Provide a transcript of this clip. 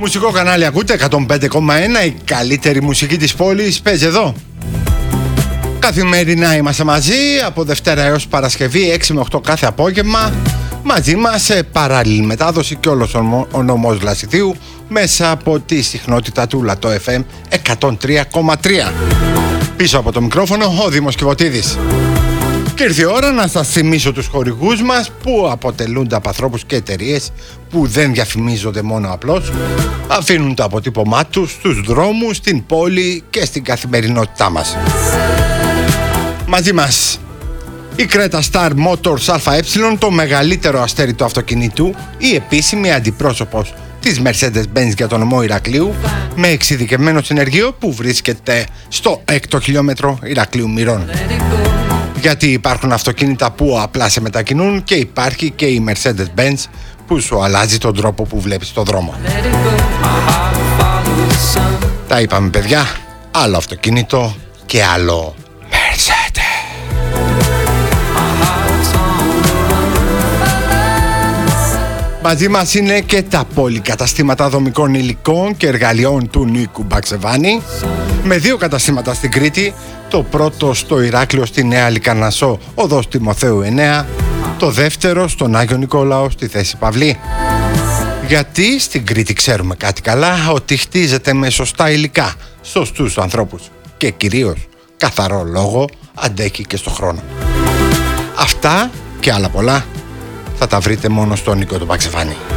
Μουσικό κανάλι ακούτε, 105,1, η καλύτερη μουσική της πόλης παίζει εδώ. Καθημερινά είμαστε μαζί, από Δευτέρα έως Παρασκευή, 6 με 8 κάθε απόγευμα. Μαζί μας σε παράλληλη μετάδοση και όλος ο νομός Λασιθίου μέσα από τη συχνότητα του Λατό FM 103,3. Πίσω από το μικρόφωνο ο Δήμος Κιβωτίδης. Και ήρθε η ώρα να σας θυμίσω τους χορηγούς μας που αποτελούνται από ανθρώπους και εταιρείες που δεν διαφημίζονται μόνο απλώς, αφήνουν το αποτύπωμά τους στους δρόμους, στην πόλη και στην καθημερινότητά μας. Μαζί μας η Creta Star Motors ΑΕ, το μεγαλύτερο αστέρι του αυτοκινητού, η επίσημη αντιπρόσωπος της Mercedes-Benz για τον νομό Ηρακλείου, με εξειδικευμένο συνεργείο που βρίσκεται στο 6ο χιλιόμετρο Ηρακλείου Μυρών. Γιατί υπάρχουν αυτοκίνητα που απλά σε μετακινούν και υπάρχει και η Mercedes-Benz που σου αλλάζει τον τρόπο που βλέπεις το δρόμο. Τα είπαμε, παιδιά, άλλο αυτοκίνητο και άλλο Mercedes. Μαζί μας είναι και τα πολυκαταστήματα δομικών υλικών και εργαλειών του Νίκου Μπαξεβάνη, με 2 καταστήματα στην Κρήτη, το πρώτο στο Ηράκλειο στη Νέα Λυκαρνασσό, οδός Τιμοθέου 9, το δεύτερο στον Άγιο Νικόλαο στη Θέση Παυλή. Γιατί στην Κρήτη ξέρουμε κάτι καλά, ότι χτίζεται με σωστά υλικά, σωστούς ανθρώπους και κυρίως καθαρό λόγο, αντέχει και στο χρόνο. Αυτά και άλλα πολλά θα τα βρείτε μόνο στον Νίκο τον Μπαξεβάνη.